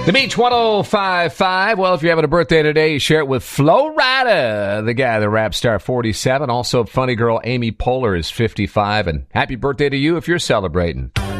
The Beach 105.5. Well, if you're having a birthday today, you share it with Flo Rida, the guy, the rap star, 47. Also, funny girl Amy Poehler is 55. And happy birthday to you if you're celebrating.